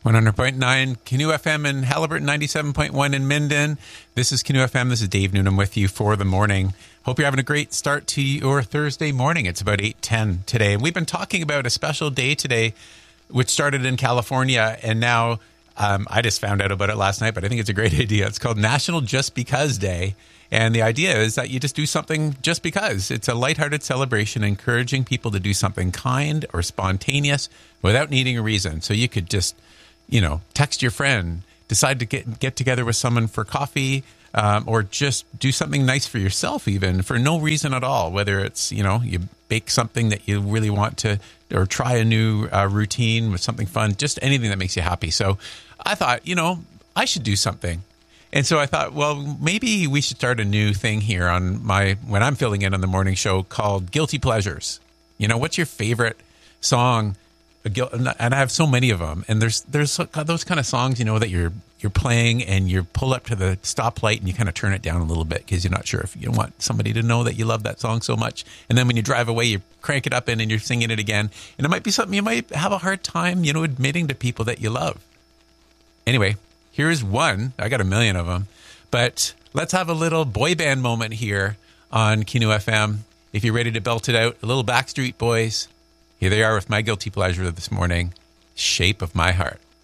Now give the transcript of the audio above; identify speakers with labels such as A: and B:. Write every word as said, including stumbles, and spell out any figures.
A: one hundred point nine Canoe F M in Haliburton, ninety-seven point one in Minden. This is Canoe F M. This is Dave Noonan with you for the morning. Hope you're having a great start to your Thursday morning. It's about eight ten today. We've been talking about a special day today, which started in California, and now um, I just found out about it last night, but I think it's a great idea. It's called National Just Because Day. And the idea is that you just do something just because. It's a lighthearted celebration encouraging people to do something kind or spontaneous without needing a reason. So you could just, you know, text your friend, decide to get get together with someone for coffee, um, or just do something nice for yourself even for no reason at all. Whether it's, you know, you bake something that you really want to, or try a new uh, routine with something fun, just anything that makes you happy. So I thought, you know, I should do something. And so I thought, well, maybe we should start a new thing here on my, when I'm filling in on the morning show, called Guilty Pleasures. You know, what's your favorite song? And I have so many of them. And there's there's those kind of songs, you know, that you're you're playing and you pull up to the stoplight and you kind of turn it down a little bit because you're not sure if you want somebody to know that you love that song so much. And then when you drive away, you crank it up in and you're singing it again. And it might be something you might have a hard time, you know, admitting to people that you love. Anyway, here's one. I got a million of them. But let's have a little boy band moment here on Canoe F M. If you're ready to belt it out, a little Backstreet Boys. Here they are with my guilty pleasure this morning, Shape of My Heart.